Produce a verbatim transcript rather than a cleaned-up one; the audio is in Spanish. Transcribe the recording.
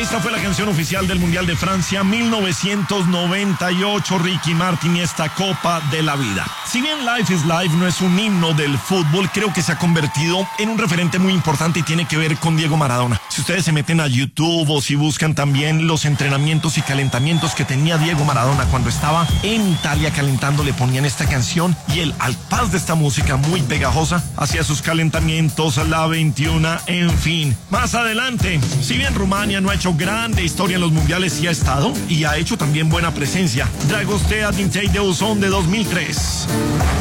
Esta fue la canción oficial del Mundial de Francia mil novecientos noventa y ocho, Ricky Martin y esta Copa de la Vida. Si bien Life is Life no es un himno del fútbol, creo que se ha convertido en un referente muy importante y tiene que ver con Diego Maradona. Si ustedes se meten a YouTube o si buscan también los entrenamientos y calentamientos que tenía Diego Maradona cuando estaba en Italia calentando, le ponían esta canción y él, al pas de esta música muy pegajosa, hacía sus calentamientos a la veintiuna, en fin. Más adelante, si bien Rumania no ha hecho grande historia en los mundiales, sí ha estado y ha hecho también buena presencia. Dragostea Dintei de Uzón de dos mil tres.